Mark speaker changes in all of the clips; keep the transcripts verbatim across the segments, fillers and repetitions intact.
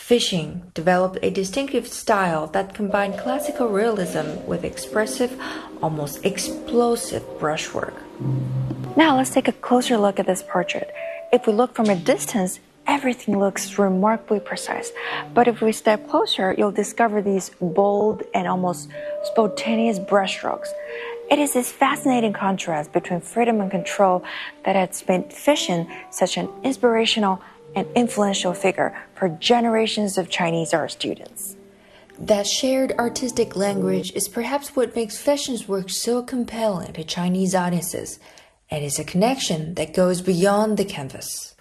Speaker 1: Fishing developed a distinctive style that combined classical realism with expressive, almost explosive brushwork. Now let's take a closer look at this portrait. If we look from a distance, everything looks remarkably precise. But if we step closer, you'll discover these bold and almost spontaneous brushstrokes. It is this fascinating contrast between freedom and control that has made Fishin such an inspirational and influential figure for generations of Chinese art students. That shared artistic language is perhaps what makes Fishin's work so compelling to Chinese audiences, and is a connection that goes beyond the canvas.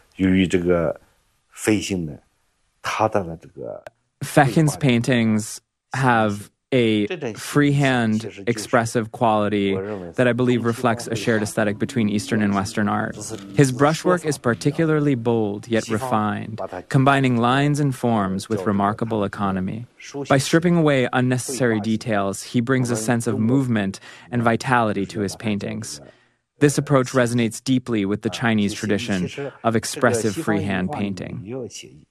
Speaker 2: Fishin's paintings have a freehand, expressive quality that I believe reflects a shared aesthetic between Eastern and Western art. His brushwork is particularly bold yet refined, combining lines and forms with remarkable economy. By stripping away unnecessary details, he brings a sense of movement and vitality to his paintings. This approach resonates deeply with the Chinese tradition of expressive freehand painting.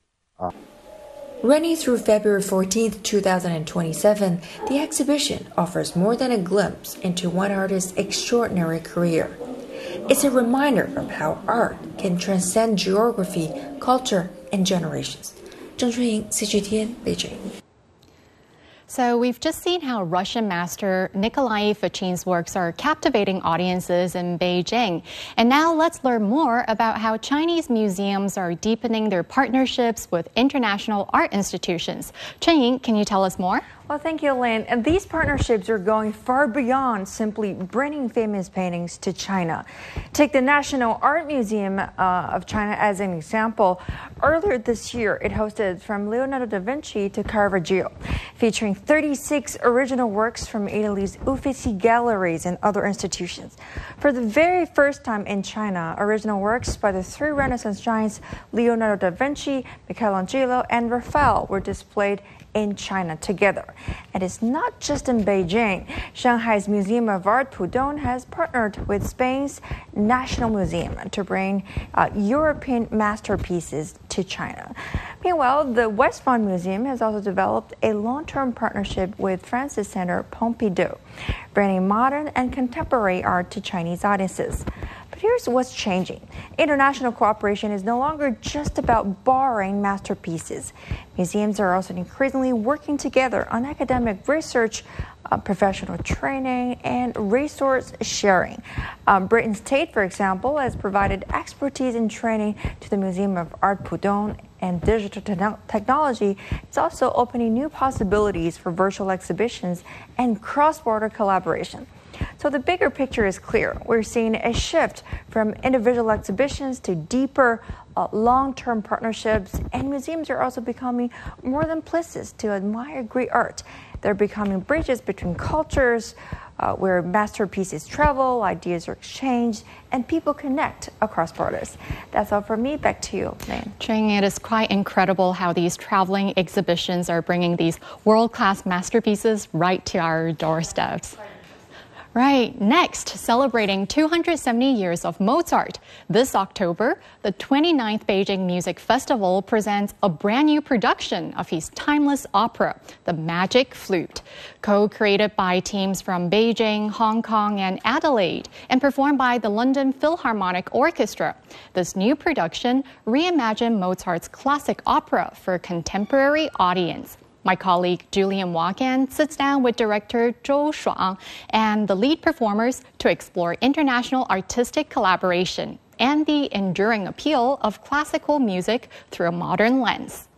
Speaker 1: Running through February fourteenth, two thousand twenty-seven, the exhibition offers more than a glimpse into one artist's extraordinary career. It's a reminder of how art can transcend geography, culture, and generations. Zheng Chunying, C G T N, Beijing.
Speaker 3: So we've just seen how Russian master Nikolai Fishin's works are captivating audiences in Beijing. And now let's learn more about how Chinese museums are deepening their partnerships with international art institutions. Chunying, can you tell us more?
Speaker 4: Well, thank you, Lynn. And these partnerships are going far beyond simply bringing famous paintings to China. Take the National Art Museum uh, of China as an example. Earlier this year, it hosted From Leonardo da Vinci to Caravaggio, featuring thirty-six original works from Italy's Uffizi galleries and other institutions. For the very first time in China, original works by the three Renaissance giants Leonardo da Vinci, Michelangelo, and Raphael were displayed in China together. And it's not just in Beijing. Shanghai's Museum of Art Pudong has partnered with Spain's National Museum to bring uh, European masterpieces to China. Meanwhile, the Westbund Museum has also developed a long-term partnership with Francis Center Pompidou, bringing modern and contemporary art to Chinese audiences. But here's what's changing. International cooperation is no longer just about borrowing masterpieces. Museums are also increasingly working together on academic research, uh, professional training, and resource sharing. Um, Britain's Tate, for example, has provided expertise and training to the Museum of Art Pudong and digital te- technology. It's also opening new possibilities for virtual exhibitions and cross-border collaboration. So the bigger picture is clear. We're seeing a shift from individual exhibitions to deeper, uh, long-term partnerships, and museums are also becoming more than places to admire great art. They're becoming bridges between cultures, uh, where masterpieces travel, ideas are exchanged, and people connect across borders. That's all from me. Back to you, Lane.
Speaker 3: Cheng, it is quite incredible how these traveling exhibitions are bringing these world-class masterpieces right to our doorsteps. Right, next, celebrating two hundred seventy years of Mozart. This October, the twenty-ninth Beijing Music Festival presents a brand new production of his timeless opera, The Magic Flute, co-created by teams from Beijing, Hong Kong, and Adelaide, and performed by the London Philharmonic Orchestra. This new production reimagined Mozart's classic opera for a contemporary audience. My colleague Julian Wagan sits down with director Zhou Shuang and the lead performers to explore international artistic collaboration and the enduring appeal of classical music through a modern lens.